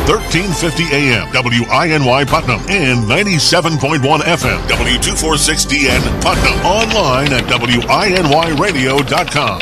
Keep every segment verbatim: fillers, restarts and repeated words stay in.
thirteen fifty A M, W I N Y Putnam, and ninety-seven point one F M, W two forty-six D N Putnam. Online at W I N Y radio dot com.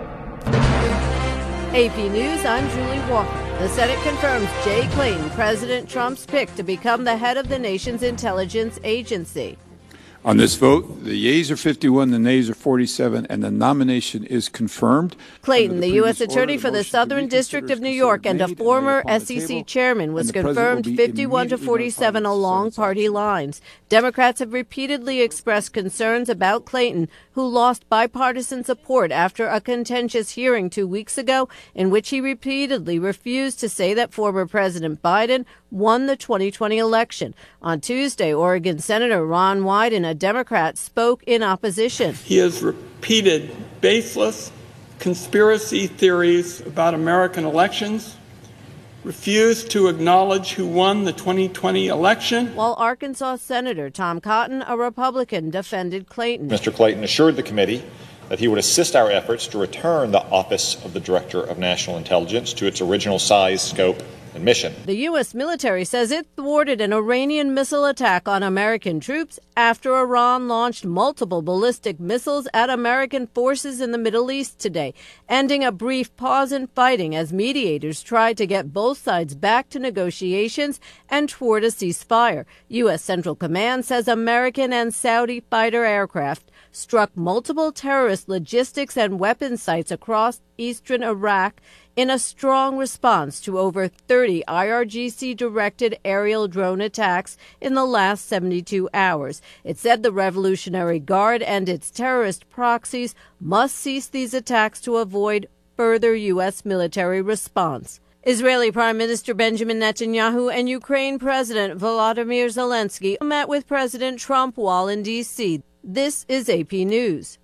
A P News, I'm Julie Walker. The Senate confirms Jay Clayton, President Trump's pick to become the head of the nation's intelligence agency. On this vote, the yeas are fifty-one, the nays are forty-seven, and the nomination is confirmed. Clayton, the U S attorney for the Southern District of New York and a former S E C chairman, was confirmed fifty-one to forty-seven along party lines. Democrats have repeatedly expressed concerns about Clayton, who lost bipartisan support after a contentious hearing two weeks ago in which he repeatedly refused to say that former President Biden won the twenty twenty election. On Tuesday, Oregon Senator Ron Wyden, a Democrat, spoke in opposition. He has repeated baseless conspiracy theories about American elections, refused to acknowledge who won the twenty twenty election. While Arkansas Senator Tom Cotton, a Republican, defended Clayton. Mister Clayton assured the committee that he would assist our efforts to return the Office of the Director of National Intelligence to its original size, scope, and mission. The U S military says it thwarted an Iranian missile attack on American troops after Iran launched multiple ballistic missiles at American forces in the Middle East today, ending a brief pause in fighting as mediators tried to get both sides back to negotiations and toward a ceasefire. U S Central Command says American and Saudi fighter aircraft struck multiple terrorist logistics and weapons sites across eastern Iraq in a strong response to over thirty I R G C-directed aerial drone attacks in the last seventy-two hours. It said the Revolutionary Guard and its terrorist proxies must cease these attacks to avoid further U S military response. Israeli Prime Minister Benjamin Netanyahu and Ukraine President Volodymyr Zelensky met with President Trump while in D C This is A P News.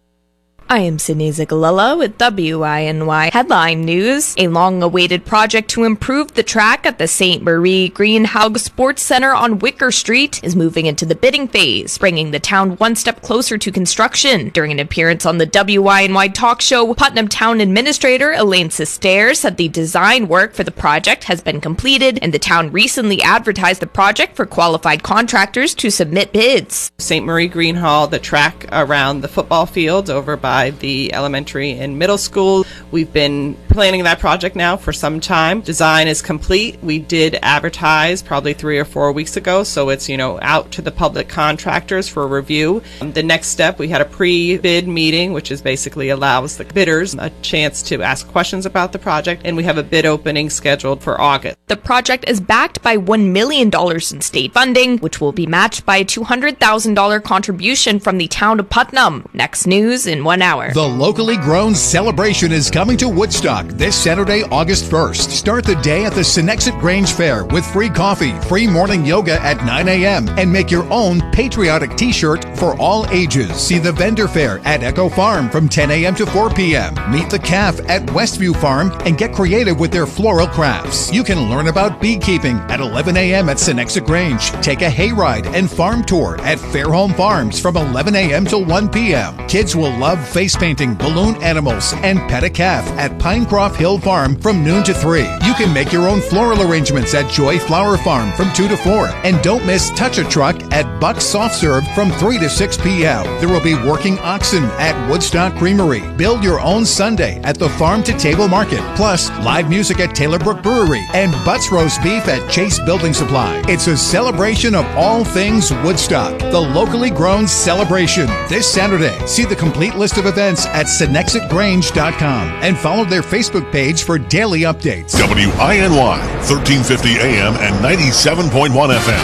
I am Sydney Zigalella with W I N Y Headline News. A long-awaited project to improve the track at the Saint Marie Greenhalgh Sports Center on Wicker Street is moving into the bidding phase, bringing the town one step closer to construction. During an appearance on the W I N Y talk show, Putnam Town Administrator Elaine Sestair said the design work for the project has been completed, and the town recently advertised the project for qualified contractors to submit bids. Saint Marie Greenhalgh, the track around the football field over by the elementary and middle school. We've been planning that project now for some time. Design is complete. We did advertise probably three or four weeks ago, so it's, you know, out to the public contractors for review. Um, the next step, we had a pre-bid meeting, which is basically allows the bidders a chance to ask questions about the project, and we have a bid opening scheduled for August. The project is backed by one million dollars in state funding, which will be matched by a two hundred thousand dollars contribution from the town of Putnam. Next news in one hour. The locally grown celebration is coming to Woodstock this Saturday, August first. Start the day at the Senexit Grange Fair with free coffee, free morning yoga at nine a.m. and make your own patriotic t-shirt for all ages. See the vendor fair at Echo Farm from ten a.m. to four p.m. Meet the calf at Westview Farm and get creative with their floral crafts. You can learn about beekeeping at eleven a.m. at Senexit Grange. Take a hayride and farm tour at Fairholme Farms from eleven a.m. till one p.m. Kids will love face painting, balloon animals, and pet a calf at Pinecroft Hill Farm from noon to three. You can make your own floral arrangements at Joy Flower Farm from two to four. And don't miss Touch a Truck at Buck's Soft Serve from three to six p.m. There will be working oxen at Woodstock Creamery. Build your own sundae at the Farm to Table Market. Plus, live music at Taylor Brook Brewery and Butts Roast Beef at Chase Building Supply. It's a celebration of all things Woodstock, the locally grown celebration. This Saturday, see the complete list of events at Senexit Grange dot com and follow their Facebook page for daily updates. W I N Y, thirteen fifty A M and ninety-seven point one F M.